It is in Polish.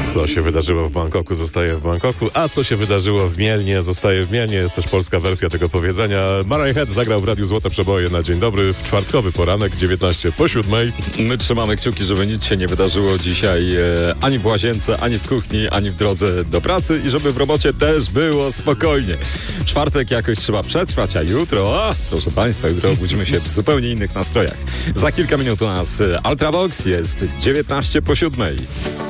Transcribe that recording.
Co się wydarzyło w Bangkoku, zostaje w Bangkoku, a co się wydarzyło w Mielnie, zostaje w Mielnie. Jest też polska wersja tego powiedzenia. Mariah Head zagrał w Radiu Złote Przeboje na dzień dobry w czwartkowy poranek, 19:07. My trzymamy kciuki, żeby nic się nie wydarzyło dzisiaj ani w łazience, ani w kuchni, ani w drodze do pracy i żeby w robocie też było spokojnie. Czwartek jakoś trzeba przetrwać, a jutro, proszę Państwa, jutro obudzimy się w zupełnie innych nastrojach. Za kilka minut u nas Ultravox, jest 19:07.